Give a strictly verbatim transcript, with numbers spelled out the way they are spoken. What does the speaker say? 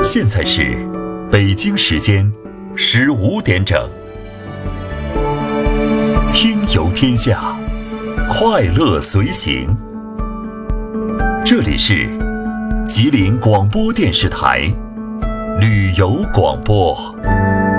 现在是北京时间十五点整。听游天下，快乐随行。这里是吉林广播电视台旅游广播。